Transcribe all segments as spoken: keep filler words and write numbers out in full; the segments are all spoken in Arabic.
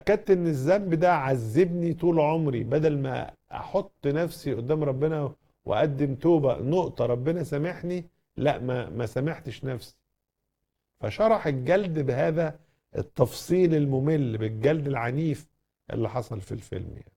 تأكدت ان الذنب ده عذبني طول عمري، بدل ما احط نفسي قدام ربنا واقدم توبة نقطة ربنا سامحني، لا ما ما سامحتش نفسي. فشرح الجلد بهذا التفصيل الممل، بالجلد العنيف اللي حصل في الفيلم يعني.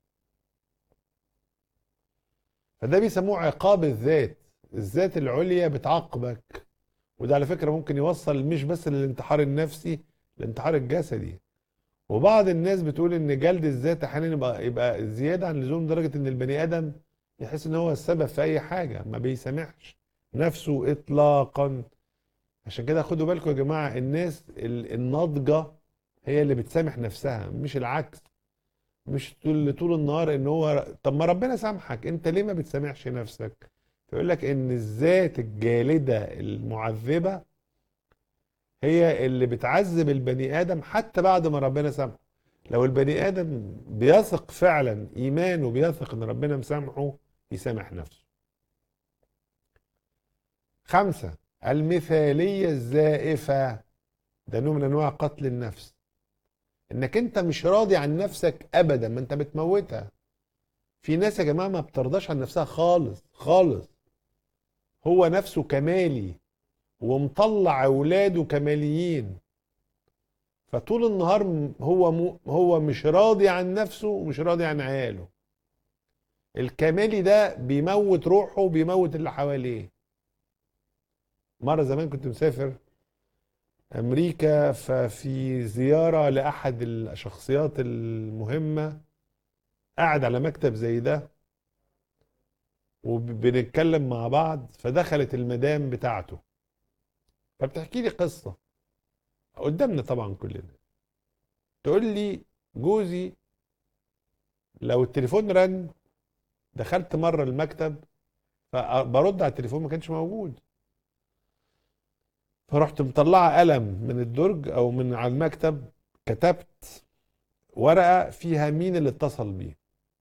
فده بيسموه عقاب الذات. الذات العليا بتعاقبك، وده على فكرة ممكن يوصل مش بس للانتحار النفسي، الانتحار الجسدي. وبعض الناس بتقول ان جلد الذات احيانا يبقى يبقى زياده عن اللزوم لدرجه ان البني ادم يحس ان هو السبب في اي حاجه، ما بيسامحش نفسه اطلاقا. عشان كده خدوا بالكم يا جماعه، الناس ال- الناضجه هي اللي بتسامح نفسها، مش العكس. مش طول طول النهار ان هو طب ما ربنا سامحك، انت ليه ما بتسامحش نفسك؟ فيقول لك ان الذات الجالده المعذبه هي اللي بتعذب البني ادم حتى بعد ما ربنا سامحه. لو البني ادم بيثق فعلا ايمانه، بيثق ان ربنا مسامحه، يسامح نفسه. خمسة، المثالية الزائفة. ده نوع من انواع قتل النفس. انك انت مش راضي عن نفسك ابدا، ما انت بتموتها. في ناس يا جماعة ما بترضاش عن نفسها خالص خالص. هو نفسه كمالي ومطلع اولاده كماليين، فطول النهار م- هو م- هو مش راضي عن نفسه ومش راضي عن عياله. الكمالي ده بيموت روحه وبيموت اللي حواليه. مرة زمان كنت مسافر أمريكا، ففي زيارة لأحد الشخصيات المهمة، قاعد على مكتب زي ده وبنتكلم مع بعض، فدخلت المدام بتاعته فبتحكي لي قصة قدامنا طبعا كلنا. تقول لي جوزي لو التليفون رن، دخلت مرة المكتب فبرد على التليفون ما كانش موجود، فرحت مطلعه قلم من الدرج او من على المكتب، كتبت ورقه فيها مين اللي اتصل بيه.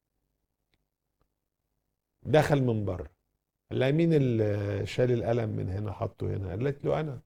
دخل من بره، قال لها مين اللي شال القلم من هنا حطه هنا؟ قالت له انا.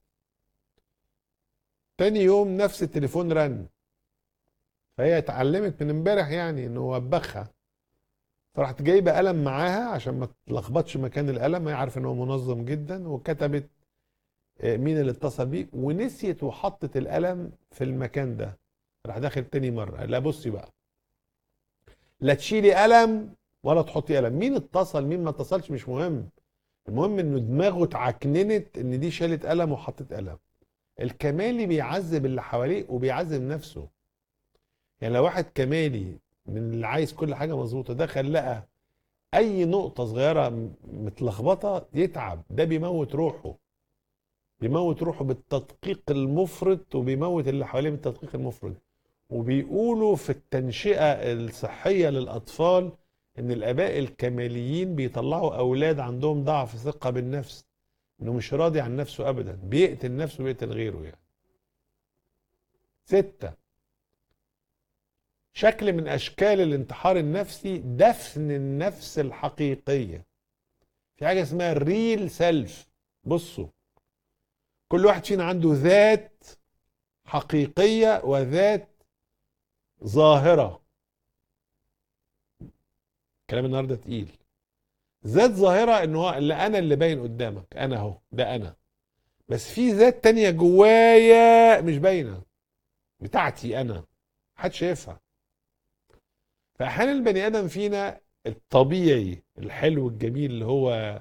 تاني يوم نفس التليفون رن، فهي اتعلمت من امبارح يعني انه وبخها، فراحت جايبه قلم معاها عشان ما تلخبطش مكان القلم، هي عارفه ان هو منظم جدا، وكتبت آه، مين اللي اتصل بيه، ونسيت وحطت القلم في المكان ده. راح داخل تاني مره، قال لها بصي بقى، لا تشيلي قلم ولا تحطي قلم، مين اتصل مين ما اتصلش مش مهم، المهم انه دماغه اتعكننت ان دي شالت قلم وحطت قلم. الكمالي بيعذب اللي حواليه وبيعذب نفسه. يعني لو واحد كمالي من اللي عايز كل حاجه مظبوطه، دخل لقى اي نقطه صغيره م- متلخبطه، يتعب. ده بيموت روحه، بيموت روحه بالتدقيق المفرط، وبيموت اللي حواليه بالتدقيق المفرط. وبيقولوا في التنشئة الصحية للأطفال إن الآباء الكماليين بيطلعوا أولاد عندهم ضعف ثقة بالنفس، إنه مش راضي عن نفسه أبدا، بيقتل نفسه وبيقتل غيره يعني. ستة، شكل من أشكال الانتحار النفسي دفن النفس الحقيقية. في حاجة اسمها الريل سيلف. بصوا، كل واحد فينا عنده ذات حقيقية وذات ظاهرة. كلام النهارده تقيل. ذات ظاهرة ان هو اللي انا اللي باين قدامك، انا اهو ده انا. بس في ذات تانية جوايا مش باينة، بتاعتي انا، محدش شايفها. فاحيانا البني ادم فينا الطبيعي الحلو الجميل اللي هو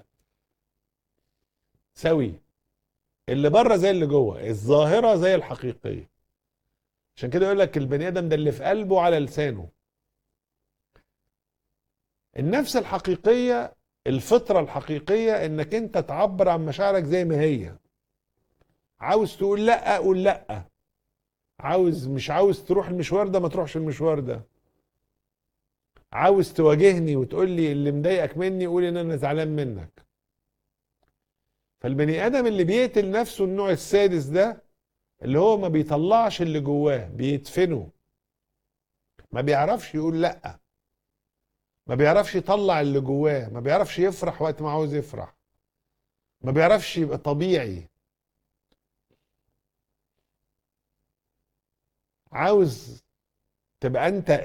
سوي، اللي بره زي اللي جوه، الظاهرة زي الحقيقية. عشان كده يقول لك البني ادم ده اللي في قلبه على لسانه. النفس الحقيقية، الفطرة الحقيقية انك انت تعبر عن مشاعرك زي ما هي. عاوز تقول لا قول لا، عاوز مش عاوز تروح المشوار ده ما تروحش المشوار ده، عاوز تواجهني وتقول لي اللي مضايقك مني، قول ان انا زعلان منك. فالبني ادم اللي بيقتل نفسه النوع السادس ده، اللي هو ما بيطلعش اللي جواه، بيدفنه. ما بيعرفش يقول لا، ما بيعرفش يطلع اللي جواه، ما بيعرفش يفرح وقت ما عاوز يفرح، ما بيعرفش يبقى طبيعي. عاوز تبقى انت